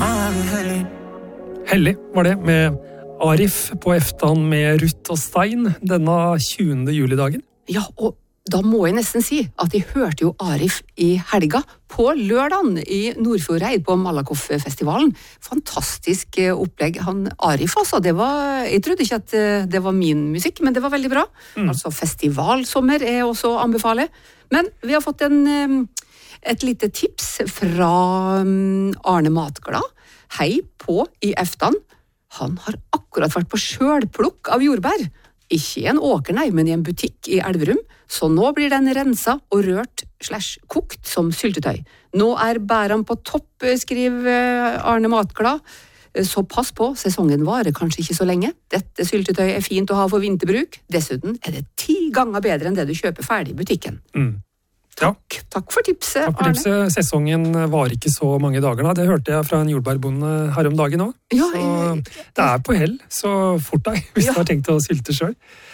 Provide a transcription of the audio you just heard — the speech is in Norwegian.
Hellig var det med Arif på eftan med Ruth og Stein denne 20. julidagen. Ja, og da må jeg nesten si at jeg hørte jo Arif i helga på lørdagen i Nordfjordeid på Malakoff-festivalen. Fantastisk opplegg. Han Arif altså, jeg trodde ikke at det var min musikk, men det var veldig bra. Altså festivalsommer er også å anbefale. Men vi har fått et lite tips fra Arne Matglad. Hei på i eftan. Han har akkurat vært på sjølplukk av jordbær. Ikke i en åker, nei, men i en butikk i Elverum. Så nå blir den rensa og rørt/kokt som syltetøy. Nå er bærene på topp, skriver Arne Matglad. Så pass på, sesongen varer kanskje ikke så lenge. Dette syltetøyet er fint å ha for vinterbruk. Dessuten er det 10 ganger bedre enn det du kjøper ferdig i butikken. Takk for tipset, Arne. Takk for tipset. Sesongen var ikke så mange dager da. Det hørte jeg fra en jordbærbonde her om dagen også. Ja, så det er på hell, så fort deg, hvis du har tenkt å sylte selv.